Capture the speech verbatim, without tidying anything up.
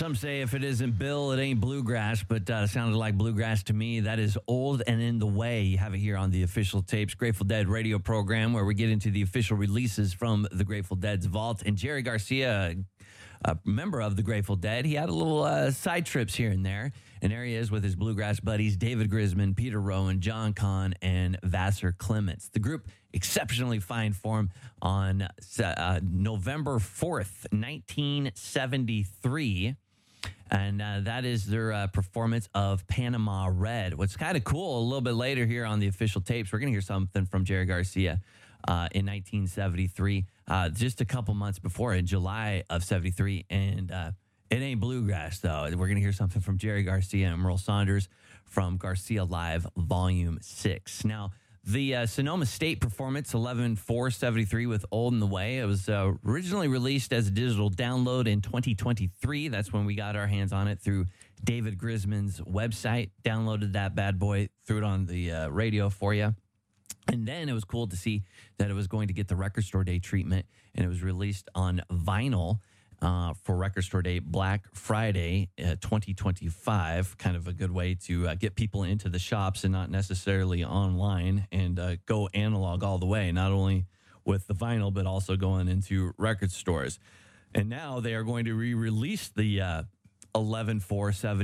some say if it isn't Bill, it ain't bluegrass, but uh, sounded like bluegrass to me. That is Old and in the Way. You have it here on the Official Tapes Grateful Dead radio program where we get into the official releases from the Grateful Dead's vault. And Jerry Garcia, a member of the Grateful Dead, he had a little uh, side trips here and there. And there he is with his bluegrass buddies, David Grisman, Peter Rowan, John Kahn, and Vassar Clements. The group exceptionally fine form on uh, November fourth, nineteen seventy-three. And uh, that is their uh, performance of Panama Red. What's kind of cool, a little bit later here on the Official Tapes, we're going to hear something from Jerry Garcia uh, in nineteen seventy-three, uh, just a couple months before, in July of seventy-three. And uh, it ain't bluegrass, though. We're going to hear something from Jerry Garcia and Merle Saunders from Garcia Live Volume six. Now, the uh, Sonoma State performance, eleven four seventy-three with Old in the Way. It was uh, originally released as a digital download in twenty twenty-three. That's when we got our hands on it through David Grisman's website. Downloaded that bad boy, threw it on the uh, radio for you. And then it was cool to see that it was going to get the Record Store Day treatment, and it was released on vinyl uh, for Record Store Day Black Friday uh, twenty twenty-five. Kind of a good way to uh, get people into the shops and not necessarily online, and uh, go analog all the way, not only with the vinyl, but also going into record stores. And now they are going to re-release the uh, eleven four seventy